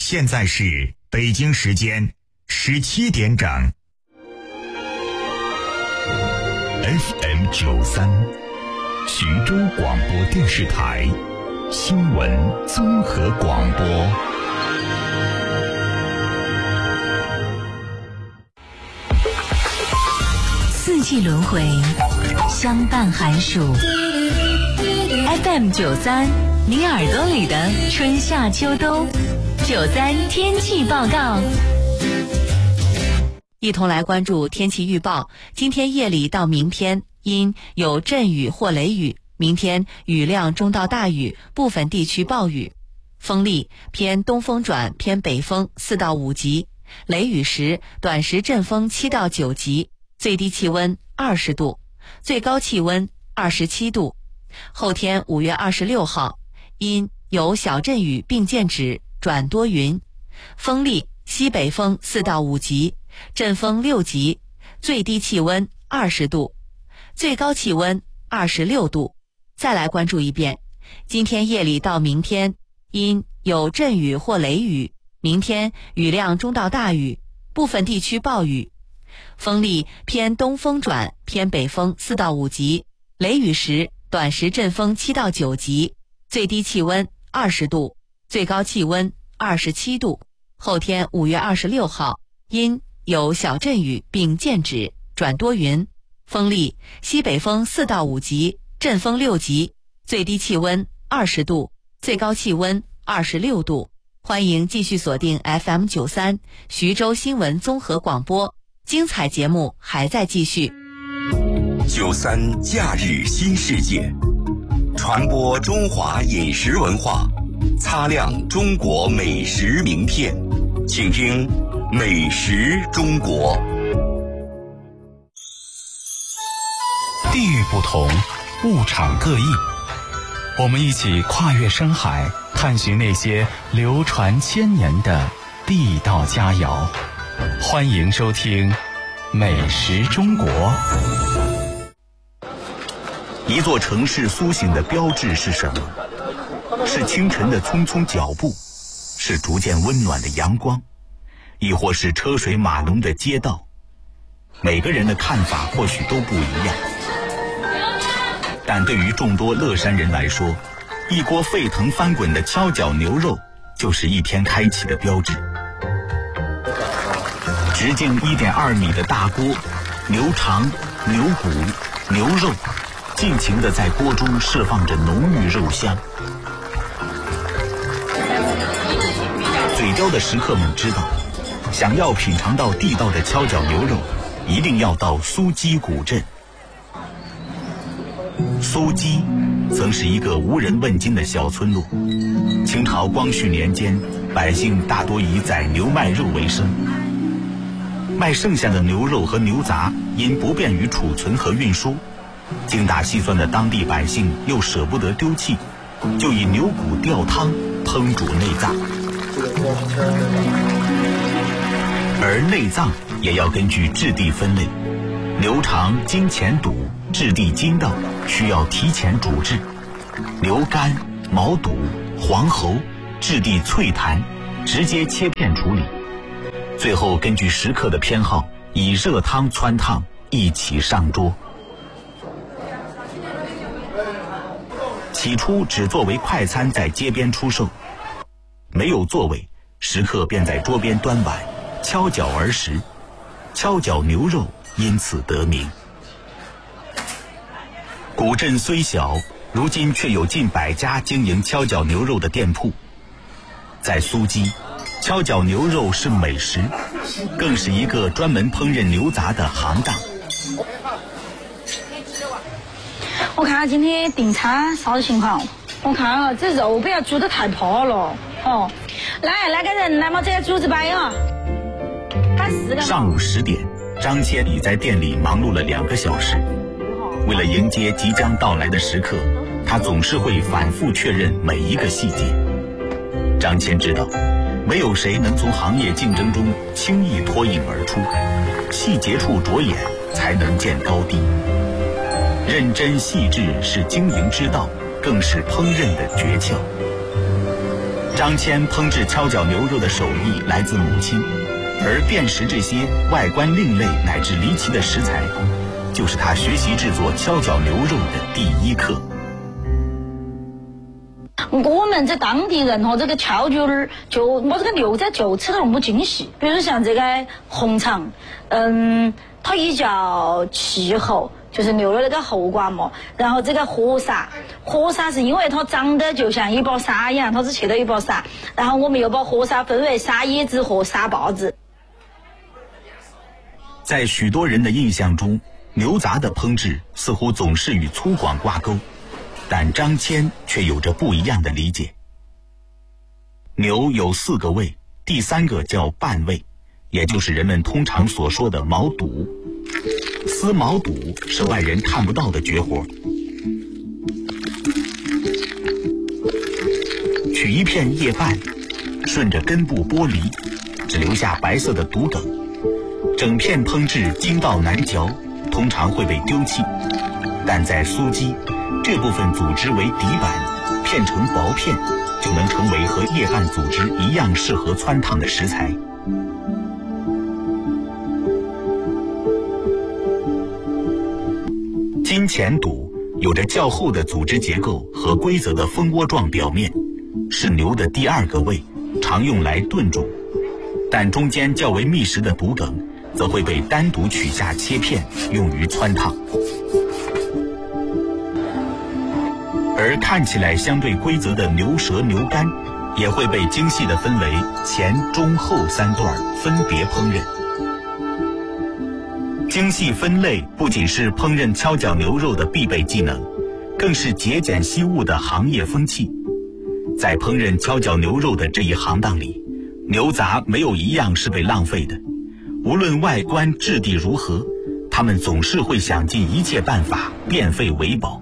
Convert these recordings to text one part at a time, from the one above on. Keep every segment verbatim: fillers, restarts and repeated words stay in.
现在是北京时间十七点整。F M 九三，徐州广播电视台新闻综合广播。 四季轮回，相伴寒暑。F M 九三，你耳朵里的春夏秋冬。九三天气报告。一同来关注天气预报。今天夜里到明天阴，有阵雨或雷雨，明天雨量中到大雨，部分地区暴雨。风力偏东风转偏北风四到五级，雷雨时短时阵风七到九级，最低气温二十度，最高气温二十七度。后天五月二十六号，阴有小阵雨并见止转多云，风力西北风四到五级，阵风六级，最低气温二十度，最高气温二十六度。再来关注一遍，今天夜里到明天阴有阵雨或雷雨，明天雨量中到大雨，部分地区暴雨。风力偏东风转偏北风四到五级，雷雨时短时阵风七到九级，最低气温二十度，最高气温二十七度。后天五月二十六号，阴有小阵雨并见止转多云，风力西北风四到五级，阵风六级，最低气温二十度，最高气温二十六度。欢迎继续锁定 F M 九三 徐州新闻综合广播，精彩节目还在继续。 九三假日新世界，传播中华饮食文化，擦亮中国美食名片，请听美食中国。 地域不同，物产各异，我们一起跨越山海，探寻那些流传千年的地道佳肴。欢迎收听美食中国。 一座城市苏醒的标志是什么？是清晨的匆匆脚步，是逐渐温暖的阳光，亦或是车水马龙的街道？每个人的看法或许都不一样，但对于众多乐山人来说，一锅沸腾翻滚的跷脚牛肉就是一天开启的标志。直径 一点二米的大锅，牛肠、牛骨、牛肉尽情地在锅中释放着浓郁肉香。嘴刁的食客们知道，想要品尝到地道的跷脚牛肉，一定要到苏鸡古镇。苏鸡曾是一个无人问津的小村落，清朝光绪年间，百姓大多以宰牛卖肉为生。卖剩下的牛肉和牛杂因不便于储存和运输，精打细算的当地百姓又舍不得丢弃，就以牛骨吊汤烹煮内脏。而内脏也要根据质地分类，牛肠经前肚，质地筋道，需要提前煮制；牛肝、毛肚、黄喉，质地脆弹，直接切片处理。最后根据食客的偏好，以热汤汆烫一起上桌。起初只作为快餐在街边出售，没有座位，食客便在桌边端碗，敲脚而食，跷脚牛肉因此得名。古镇虽小，如今却有近百家经营跷脚牛肉的店铺。在苏鸡，跷脚牛肉是美食，更是一个专门烹饪牛杂的行当。 我看今天订餐啥子情况？我看啊，这肉不要煮得太破了哦。来，来个人来嘛，这个竹子摆啊，摆四个。 上午十点，张千里在店里忙碌了两个小时。为了迎接即将到来的食客，他总是会反复确认每一个细节。张谦知道，没有谁能从行业竞争中轻易脱颖而出，细节处着眼，才能见高低。认真细致是经营之道，更是烹饪的诀窍。 张骞烹制跷脚牛肉的手艺来自母亲，而辨识这些外观另类乃至离奇的食材，就是他学习制作跷脚牛肉的第一课。 我们这当地人和这个跷脚儿，就我这个牛仔就吃得那么精细。比如像这个红肠，嗯，它一叫气喉，就是牛的那个后瓜嘛。然后这个河沙，河沙是因为它长得就像一包沙一样，它是切了一包沙。然后我们又把河沙分为沙椰子和沙包子。 在许多人的印象中，牛杂的烹制似乎总是与粗犷挂钩。但张骞却有着不一样的理解。牛有四个胃，第三个叫半胃，也就是人们通常所说的毛肚。撕毛肚是外人看不到的绝活。取一片叶瓣，顺着根部剥离，只留下白色的肚梗。整片烹制筋道难嚼，通常会被丢弃。但在酥鸡，这部分组织为底板，片成薄片，就能成为和叶瓣组织一样适合汆烫的食材。金钱肚有着较厚的组织结构和规则的蜂窝状表面，是牛的第二个胃，常用来炖煮。但中间较为密实的肚梗，则会被单独取下切片，用于汆烫。而看起来相对规则的牛舌、牛肝，也会被精细地分为前、中、后三段，分别烹饪。精细分类不仅是烹饪跷脚牛肉的必备技能，更是节俭惜物的行业风气。在烹饪跷脚牛肉的这一行当里，牛杂没有一样是被浪费的。无论外观质地如何，他们总是会想尽一切办法变废为宝。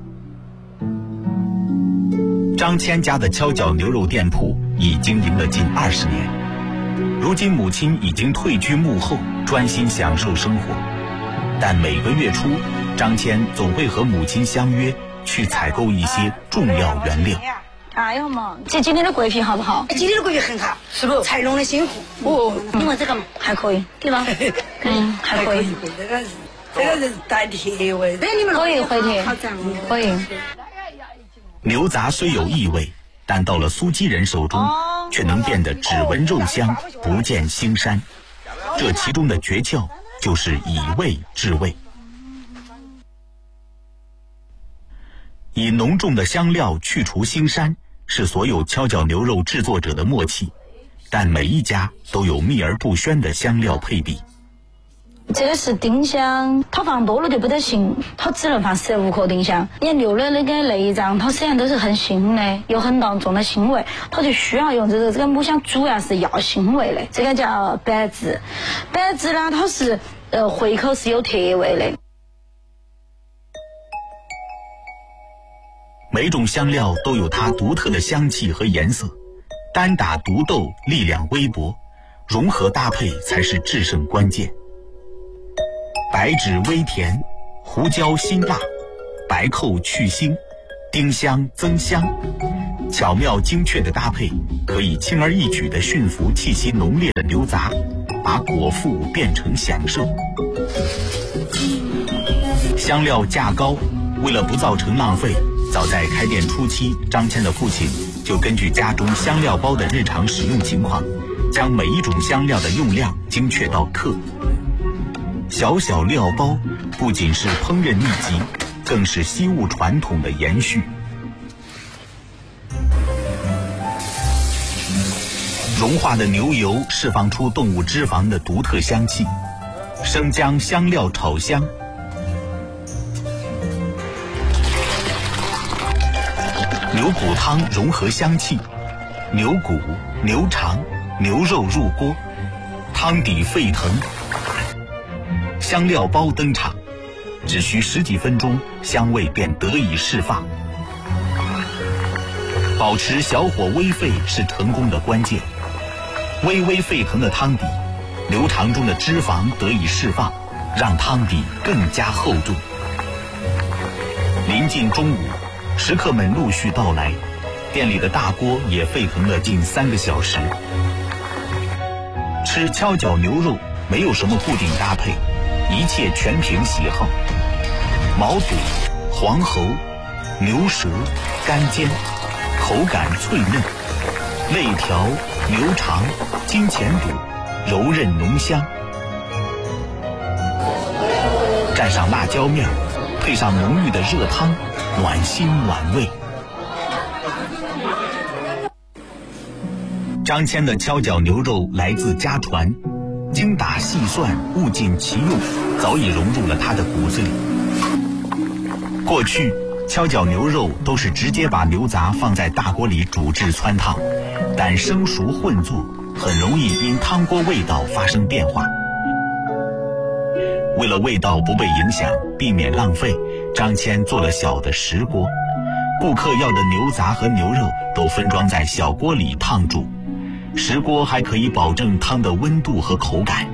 张骞家的跷脚牛肉店铺已经营了近二十年，如今母亲已经退居幕后，专心享受生活。但每个月初，张骞总会和母亲相约去采购一些重要原料。 哎呦妈，这今天的桂皮好不好？ 今天的桂皮很好，是不？才弄的辛苦哦。 你问这个还可以，对吧？嗯，还可以。 这个是这个是带铁味， 对你们可以回铁，可以。 牛杂虽有异味，但到了苏鸡人手中，却能变得只闻肉香，不见腥膻。这其中的诀窍就是以味治味。以浓重的香料去除腥膻，是所有跷脚牛肉制作者的默契，但每一家都有秘而不宣的香料配比。 这个是丁香，它放多了就不得行，它只能放十五克丁香。你牛的那个内脏，它实际上都是很腥的，有很浓重的腥味，它就需要用这个这个母香，主要是要腥味的。这个叫白芷，白芷呢，它是呃回口是有铁味的。 每种香料都有它独特的香气和颜色，单打独斗力量微薄，融合搭配才是制胜关键。白芷微甜，胡椒辛辣，白蔻去腥，丁香增香，巧妙精确的搭配，可以轻而易举地驯服气息浓烈的牛杂，把果腹变成享受。香料价高，为了不造成浪费，早在开店初期，张骞的父亲就根据家中香料包的日常使用情况，将每一种香料的用量精确到克。小小料包不仅是烹饪秘籍，更是惜物传统的延续。融化的牛油释放出动物脂肪的独特香气，生姜香料炒香，牛骨汤融合香气，牛骨、牛肠、牛肉入锅，汤底沸腾，香料包登场，只需十几分钟，香味便得以释放。保持小火微沸是成功的关键。微微沸腾的汤底，牛肠中的脂肪得以释放，让汤底更加厚重。临近中午，食客们陆续到来， 店里的大锅也沸腾了近三个小时。吃跷脚牛肉没有什么固定搭配，一切全凭喜好。毛肚、黄喉、牛舌、干尖，口感脆嫩；肋条、牛肠、金钱肚，柔韧浓香。蘸上辣椒面，配上浓郁的热汤，暖心暖胃。张骞的跷脚牛肉来自家传，精打细算，物尽其用，早已融入了他的骨子里。过去跷脚牛肉都是直接把牛杂放在大锅里煮制汆烫，但生熟混做很容易因汤锅味道发生变化。为了味道不被影响，避免浪费，张骞做了小的石锅，顾客要的牛杂和牛肉都分装在小锅里烫煮。石锅还可以保证汤的温度和口感。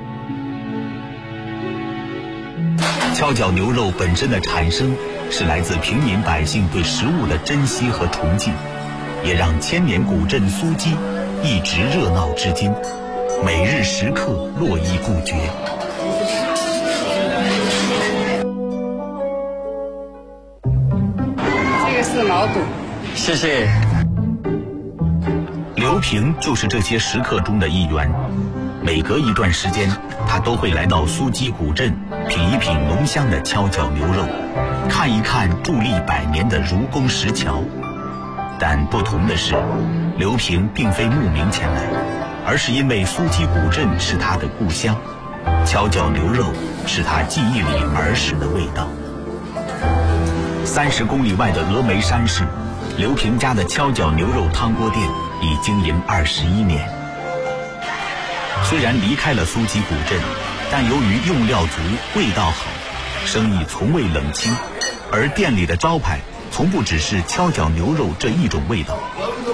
跷脚牛肉本身的产生是来自平民百姓对食物的珍惜和崇敬，也让千年古镇苏鸡一直热闹至今，每日食客络绎不绝。 这个是毛肚， 谢谢。 刘平就是这些食客中的一员，每隔一段时间，他都会来到苏鸡古镇，品一品浓香的跷脚牛肉，看一看伫立百年的卢公石桥。但不同的是，刘平并非慕名前来，而是因为苏鸡古镇是他的故乡，跷脚牛肉是他记忆里儿时的味道。三十公里外的峨眉山市，刘平家的跷脚牛肉汤锅店已经营二十一年。虽然离开了苏鸡古镇，但由于用料足、味道好，生意从未冷清，而店里的招牌从不只是跷脚牛肉这一种味道。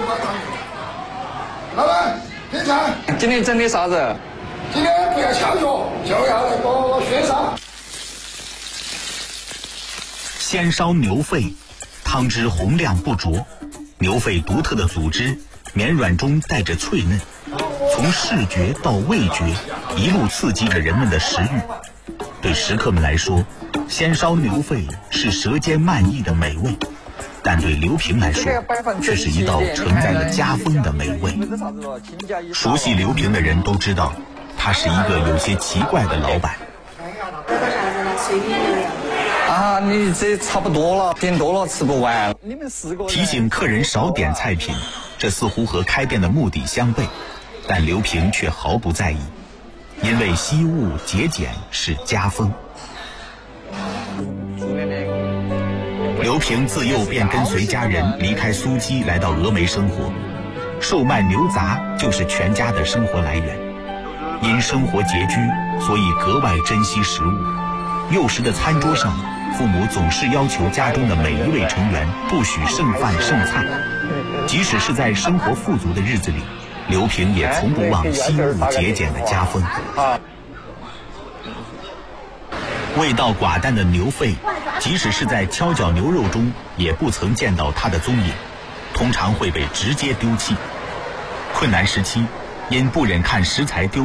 老板，点菜。 今天整的啥子？ 今天不要跷脚，就要那个鲜烧。 鲜烧牛肺，汤汁红亮不浊，牛肺独特的组织绵软中带着脆嫩，从视觉到味觉一路刺激着人们的食欲。对食客们来说，鲜烧牛肺是舌尖漫溢的美味，但对刘平来说却是一道承载了家风的美味。熟悉刘平的人都知道，他是一个有些奇怪的老板。 啊，你这差不多了，点多了吃不完。你们四个提醒客人少点菜品，这似乎和开店的目的相悖，但刘平却毫不在意，因为惜物节俭是家风。刘平自幼便跟随家人离开苏鸡，来到峨眉生活，售卖牛杂就是全家的生活来源。因生活拮据，所以格外珍惜食物。幼时的餐桌上，父母总是要求家中的每一位成员不许剩饭剩菜。即使是在生活富足的日子里，刘平也从不忘惜物节俭的家风。味道寡淡的牛肺，即使是在跷脚牛肉中，也不曾见到它的踪影，通常会被直接丢弃。困难时期，因不忍看食材丢